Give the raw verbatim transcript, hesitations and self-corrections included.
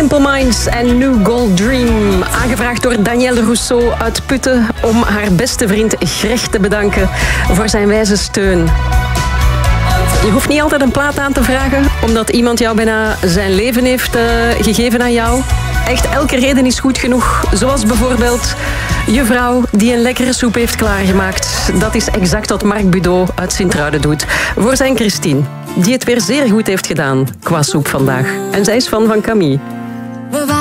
Simple Minds en New Gold Dream. Aangevraagd door Danielle Rousseau uit Putten om haar beste vriend Greg te bedanken voor zijn wijze steun. Je hoeft niet altijd een plaat aan te vragen, omdat iemand jou bijna zijn leven heeft uh, gegeven aan jou. Echt, elke reden is goed genoeg. Zoals bijvoorbeeld je vrouw die een lekkere soep heeft klaargemaakt. Dat is exact wat Marc Budeau uit Sint-Truiden doet. Voor zijn Christine, die het weer zeer goed heeft gedaan qua soep vandaag. En zij is fan van Camille.